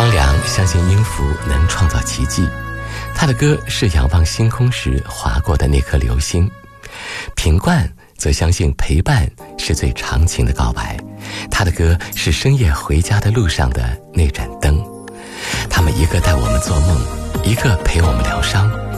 光良相信音符能创造奇迹，他的歌是仰望星空时划过的那颗流星。品冠则相信陪伴是最长情的告白，他的歌是深夜回家的路上的那盏灯。他们一个带我们做梦，一个陪我们疗伤，